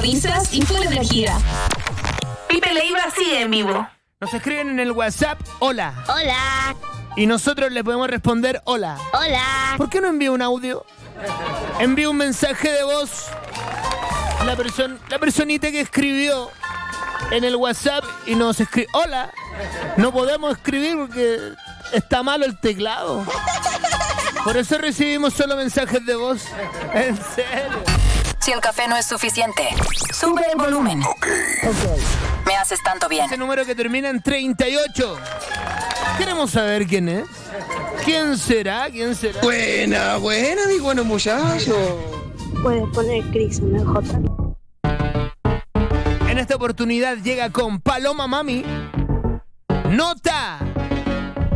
risas y full energía. Pipe Leiva sigue en vivo. Nos escriben en el WhatsApp, hola. Hola. Y nosotros le podemos responder, hola. Hola. ¿Por qué no envía un audio? Envía un mensaje de voz. La personita que escribió en el WhatsApp y nos escribe, hola. No podemos escribir porque está malo el teclado. Por eso recibimos solo mensajes de voz. En serio. Si el café no es suficiente, sube el volumen. Me haces tanto bien. Ese número que termina en 38. Queremos saber quién es. ¿Quién será? ¿Quién será? Buena, mi bueno muchacho. Puedes poner Chris MJ. En esta oportunidad llega con Paloma Mami. No